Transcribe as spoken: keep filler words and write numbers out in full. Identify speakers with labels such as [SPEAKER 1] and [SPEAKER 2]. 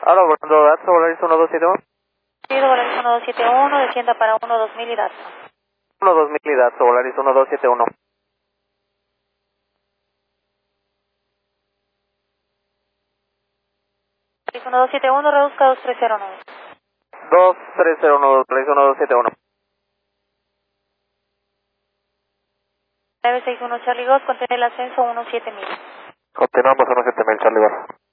[SPEAKER 1] Ahora volando datos, Volaris uno dos siete uno.
[SPEAKER 2] Sí, Volaris uno dos siete uno, descienda para uno dos mil y datos.
[SPEAKER 1] uno dos mil y datos, Volaris uno dos siete uno.
[SPEAKER 2] Volaris uno dos siete uno, reduzca dos tres cero nueve.
[SPEAKER 1] dos tres cero uno, Volaris uno dos siete uno.
[SPEAKER 2] nueve seis uno Charlie Golf, contiene el ascenso uno siete mil.
[SPEAKER 1] Continuamos uno siete mil, Charlie Golf.